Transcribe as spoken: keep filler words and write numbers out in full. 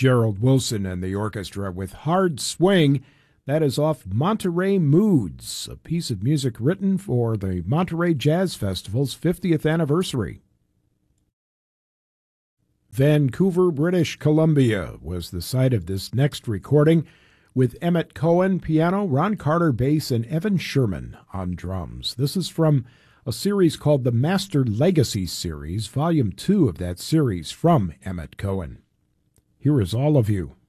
Gerald Wilson and the orchestra with Hard Swing. That is off Monterey Moods, a piece of music written for the Monterey Jazz Festival's fiftieth anniversary. Vancouver, British Columbia was the site of this next recording, with Emmett Cohen piano, Ron Carter bass, and Evan Sherman on drums. This is from a series called the Master Legacy Series, Volume two of that series from Emmett Cohen. Here is All of You.